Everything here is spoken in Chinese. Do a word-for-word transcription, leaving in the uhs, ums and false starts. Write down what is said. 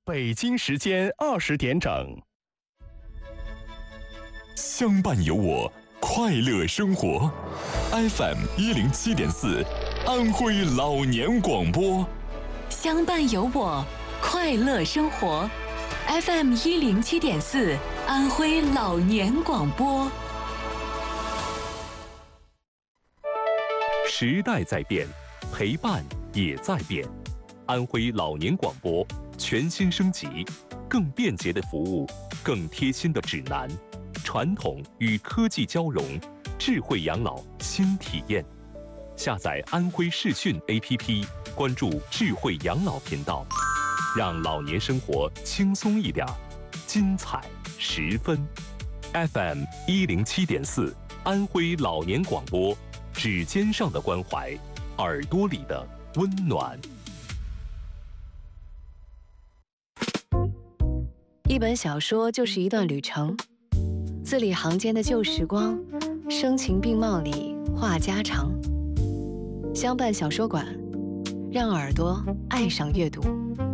北京时间二十点整。 相伴有我，快乐生活。F M 一零七点四，安徽老年广播。 相伴有我，快乐生活。F M 一零七点四，安徽老年广播。 时代在变，陪伴也在变。安徽老年广播全新升级，更便捷的服务，更贴心的指南，传统与科技交融，智慧养老新体验。下载安徽视讯 A P P， 关注智慧养老频道，让老年生活轻松一点，精彩十分。F M 一零七点四，安徽老年广播，指尖上的关怀，耳朵里的温暖。 一本小说就是一段旅程，字里行间的旧时光，声情并茂里话家常。相伴小说馆，让耳朵爱上阅读。